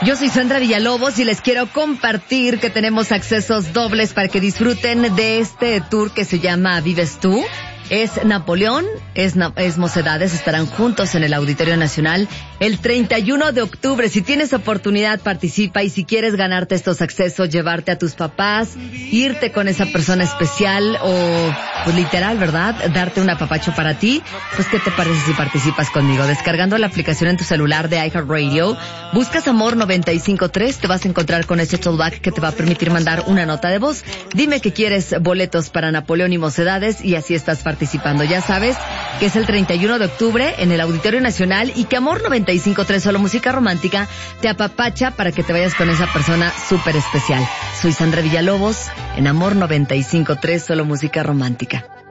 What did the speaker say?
Yo soy Sandra Villalobos y les quiero compartir que tenemos accesos dobles para que disfruten de este tour que se llama Vives Tú. Es Napoleón, es Mocedades, estarán juntos en el Auditorio Nacional el 31 de octubre. Si tienes oportunidad, participa, y si quieres ganarte estos accesos, llevarte a tus papás, irte con esa persona especial o, pues literal, ¿verdad? Darte un apapacho para ti, pues ¿qué te parece si participas conmigo? Descargando la aplicación en tu celular de iHeartRadio, buscas Amor 95.3, te vas a encontrar con ese tollback que te va a permitir mandar una nota de voz. Dime que quieres boletos para Napoleón y Mocedades y así estás participando. Ya sabes que es el 31 de octubre en el Auditorio Nacional y que Amor 95.3, solo música romántica, te apapacha para que te vayas con esa persona súper especial. Soy Sandra Villalobos en Amor 95.3, solo música romántica.